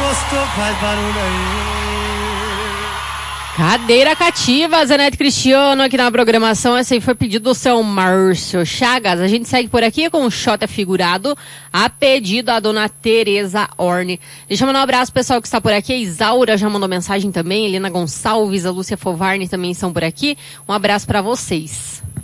gostou, faz barulho aí. Cadeira cativa, Zanetti Cristiano aqui na programação. Essa aí foi pedido do seu Márcio Chagas. A gente segue por aqui com o Xota Figurado, a pedido da dona Tereza Orne. Deixa eu mandar um abraço pro pessoal que está por aqui. A Isaura já mandou mensagem também. Helena Gonçalves, a Lúcia Fovarni também estão por aqui. Um abraço para vocês.